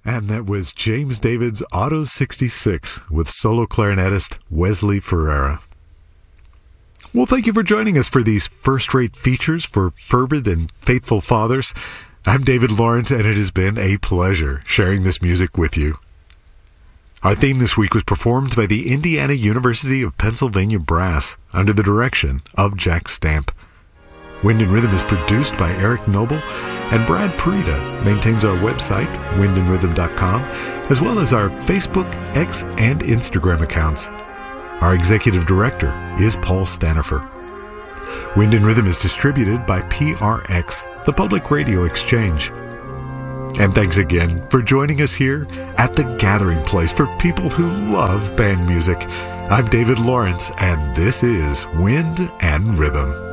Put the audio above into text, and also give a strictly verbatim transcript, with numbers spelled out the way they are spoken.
And that was James David's Auto sixty-six with solo clarinetist Wesley Ferreira. Well, thank you for joining us for these first-rate features for fervent and faithful fathers. I'm David Lawrence, and it has been a pleasure sharing this music with you. Our theme this week was performed by the Indiana University of Pennsylvania Brass under the direction of Jack Stamp. Wind and Rhythm is produced by Eric Noble, and Brad Parita maintains our website, wind and rhythm dot com, as well as our Facebook, X, and Instagram accounts. Our executive director is Paul Stanifer. Wind and Rhythm is distributed by P R X, the Public Radio Exchange. And thanks again for joining us here at the gathering place for people who love band music. I'm David Lawrence, and this is Wind and Rhythm.